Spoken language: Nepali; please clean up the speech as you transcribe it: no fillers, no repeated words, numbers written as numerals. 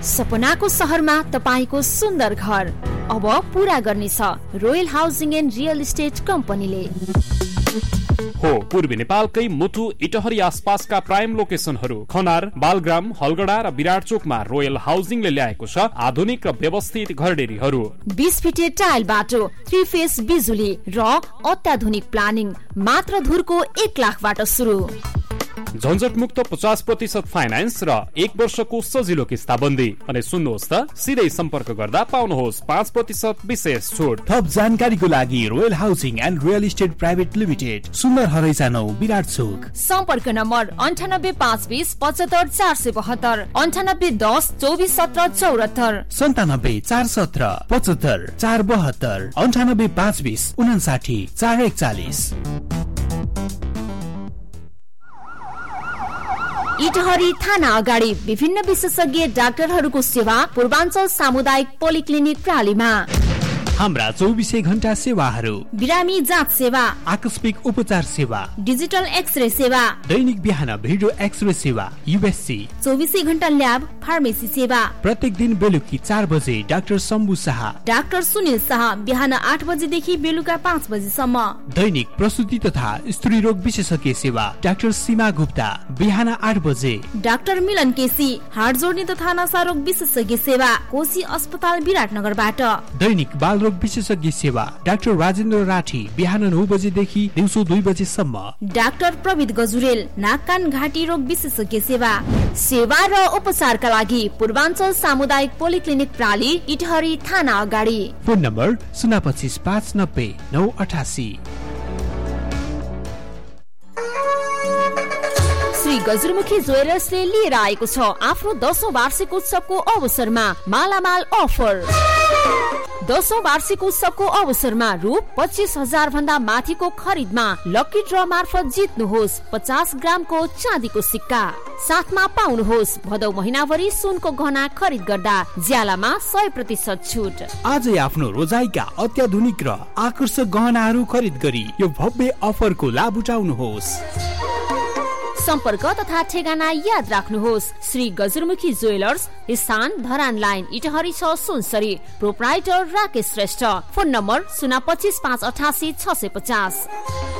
सपनाको सहरमा तपाईको सुन्दर घर अब पूरा गर्नेछ royal housing and real estate कम्पनीले। हो पूर्वी नेपालकै मुटु इटहरी आसपासका प्राइम लोकेसनहरू खनार, बालग्राम, हलगडा र विराटचोकमा रोयल हाउसिङले ल्याएको छ आधुनिक र व्यवस्थित घरडेरीहरू। 20 फिटे टाइल बाटो, 3 फेस बिजुली र अत्याधुनिक प्लानिङ मात्र धुरको 1 लाखबाट सुरु। झन्झट मुक्त 50% फाइनान्स र 1 वर्षको सजिलो किस्ताबन्दी। अनि सुन्नुहोस् त, सिधै सम्पर्क गर्दा पाउनुहोस् 5% विशेष छुट। थप जानकारीको लागि royal housing and real estate private limited, सुन्दर हरैसा 9 विराटचोक। सम्पर्क नम्बर 9852 75 472, 9810 24 17 74, 97 417 75 472, 98 520 59 441। इटहरी थाना अगाडि विभिन्न विशेषज्ञ डाक्टरहरूको सेवा पूर्वाञ्चल सामुदायिक पोलिक्लिनिक प्रालीमा। हाम्रा 24 घण्टा सेवाहरू, बिरामी जाँच सेवा, आकस्मिक उपचार सेवा, डिजिटल एक्सरे सेवा, दैनिक बिहान भिडियो एक्सरे सेवा, यूएससी, 24 घण्टा ल्याब, फार्मेसी सेवा। प्रत्येक दिन बेलुकी 4 बजे डाक्टर शम्भु शाह, डाक्टर सुनिल शाह बिहान 8 बजेदेखि बेलुका 5 बजेसम्म। दैनिक प्रसुति तथा स्त्री रोग विशेषज्ञ सेवा डाक्टर सीमा गुप्ता बिहान 8 बजे। डाक्टर मिलन केसी हाड जोड्ने तथा नशा रोग विशेषज्ञ सेवा कोशी अस्पताल विराटनगरबाट। दैनिक बाल रोग विशेषज्ञ सेवा डाक्टर राजेन्द्र राठी बिहान 9 बजेदेखि दिउँसो 2 बजेसम्म। डाक्टर प्रविध गजुरेल नाक कान घाँटी रोग विशेषज्ञ सेवा र उपचारका लागि पूर्वाञ्चल सामुदायिक पोलिक्लिनिक प्राली इटहरी थाना अगाडि। Phone number 025 590 988। श्री गजुरमुखी ज्वेलर्सले लिएर आएको छ आफ्नो 10औं वार्षिक उत्सवको अवसरमा मालामाल अफर। 10औं वार्षिक उत्सवको अवसरमा रु 25,000 भन्दा माथिको खरिदमा लकी ड्र मार्फत जित्नुहोस् 50 ग्रामको चाँदीको सिक्का। साथमा पाउनुहोस् भदौ महिनाभरि सुनको गहना खरिद गर्दा ज्यालामा 100% छुट। आजै आफ्नो रोजाइका अत्याधुनिक र आकर्षक गहनाहरू खरिद गरी यो भव्य अफरको लाभ उठाउनुहोस्। सम्पर्क तथा ठेगाना याद राख्नुहोस्। श्री गजुरमुखी ज्वेलर्स, स्थान Dharan line Itahari 6 Sunsari. Proprietor Rakesh Shrestha. Phone number 025 588 650।